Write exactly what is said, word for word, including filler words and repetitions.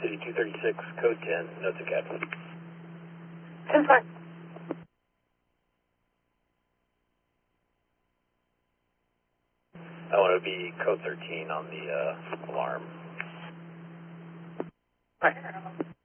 City two thirty-six, code ten, notes and captain. ten five. I want to be code thirteen on the uh, alarm. Right.